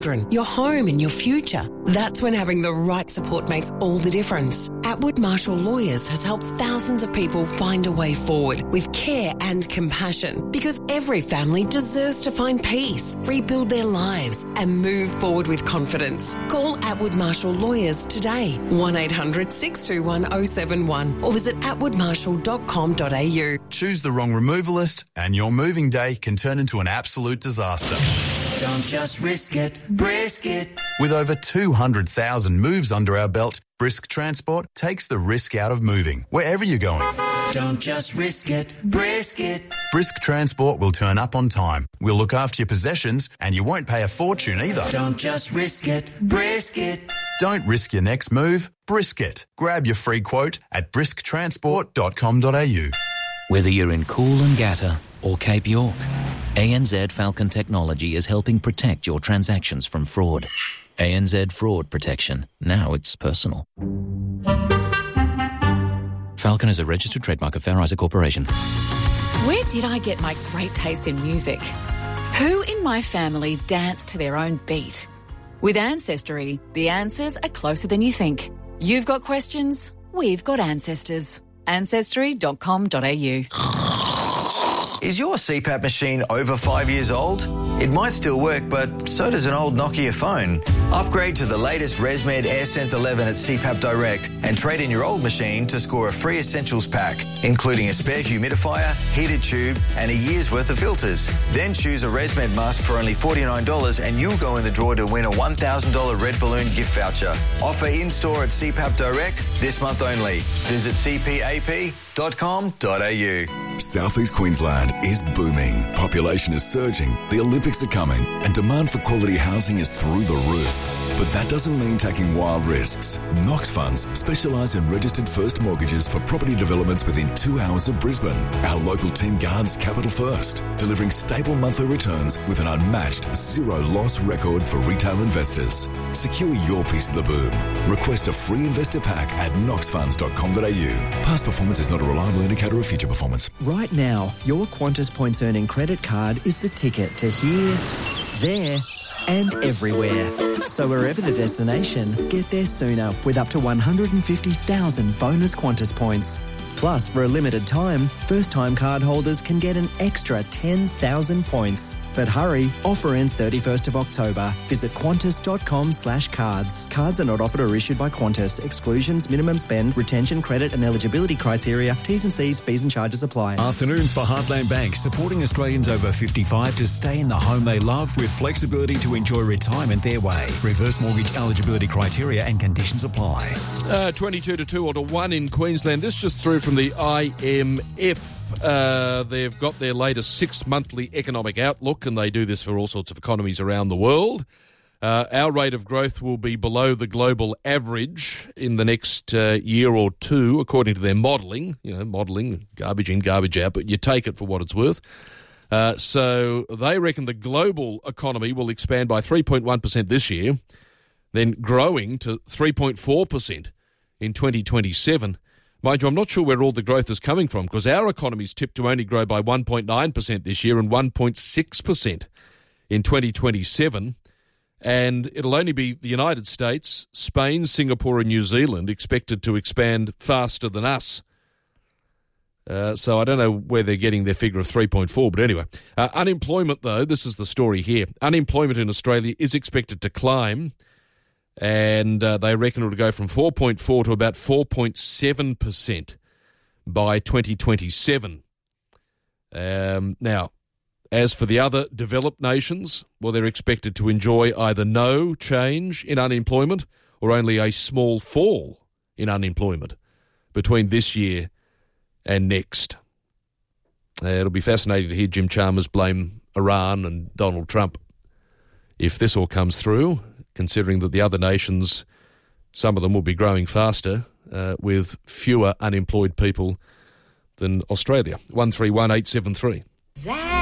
your home and your future. That's when having the right support makes all the difference. Atwood Marshall Lawyers has helped thousands of people find a way forward with care and compassion, because every family deserves to find peace, rebuild their lives and move forward with confidence. Call Atwood Marshall Lawyers today, 1800 621 071, or visit atwoodmarshall.com.au. Choose the wrong removalist and your moving day can turn into an absolute disaster. Don't just risk it, brisk it. With over 200,000 moves under our belt, Brisk Transport takes the risk out of moving, wherever you're going. Don't just risk it, brisk it. Brisk Transport will turn up on time. We'll look after your possessions and you won't pay a fortune either. Don't just risk it, brisk it. Don't risk your next move, brisk it. Grab your free quote at brisktransport.com.au. Whether you're in Coolangatta or Cape York, ANZ Falcon Technology is helping protect your transactions from fraud. ANZ Fraud Protection. Now it's personal. Falcon is a registered trademark of Fair Isaac Corporation. Where did I get my great taste in music? Who in my family danced to their own beat? With Ancestry, the answers are closer than you think. You've got questions, we've got ancestors. Ancestry.com.au. Is your CPAP machine over 5 years old? It might still work, but so does an old Nokia phone. Upgrade to the latest ResMed AirSense 11 at CPAP Direct and trade in your old machine to score a free essentials pack, including a spare humidifier, heated tube and a year's worth of filters. Then choose a ResMed mask for only $49 and you'll go in the draw to win a $1,000 Red Balloon gift voucher. Offer in-store at CPAP Direct this month only. Visit cpap.com.au. Southeast Queensland is booming. Population is surging, the Olympics are coming, and demand for quality housing is through the roof. But that doesn't mean taking wild risks. Knox Funds specialise in registered first mortgages for property developments within 2 hours of Brisbane. Our local team guards capital first, delivering stable monthly returns with an unmatched zero-loss record for retail investors. Secure your piece of the boom. Request a free investor pack at knoxfunds.com.au. Past performance is not a reliable indicator of future performance. Right now, your Qantas Points Earning credit card is the ticket to here, there and everywhere. So wherever the destination, get there sooner with up to 150,000 bonus Qantas points. Plus, for a limited time, first-time card holders can get an extra 10,000 points. But hurry, offer ends 31st of October. Visit qantas.com/cards. Cards are not offered or issued by Qantas. Exclusions, minimum spend, retention, credit and eligibility criteria, T's and C's, fees and charges apply. Afternoons for Heartland Bank, supporting Australians over 55 to stay in the home they love with flexibility to enjoy retirement their way. Reverse mortgage eligibility criteria and conditions apply. 22-2 or to 1 in Queensland. This just through from the IMF. They've got their latest 6-monthly economic outlook, and they do this for all sorts of economies around the world. Our rate of growth will be below the global average in the next year or two, according to their modelling. You know, modelling, garbage in, garbage out, but you take it for what it's worth. So they reckon the global economy will expand by 3.1% this year, then growing to 3.4% in 2027. Mind you, I'm not sure where all the growth is coming from, because our economy's tipped to only grow by 1.9% this year and 1.6% in 2027. And it'll only be the United States, Spain, Singapore and New Zealand expected to expand faster than us. So I don't know where they're getting their figure of 3.4, but anyway. Unemployment, though, this is the story here. Unemployment in Australia is expected to climb, and they reckon it'll go from 4.4 to about 4.7% by 2027. Now, as for the other developed nations, well, they're expected to enjoy either no change in unemployment or only a small fall in unemployment between this year and next. It'll be fascinating to hear Jim Chalmers blame Iran and Donald Trump if this all comes through, considering that the other nations, some of them will be growing faster with fewer unemployed people than Australia. 131873.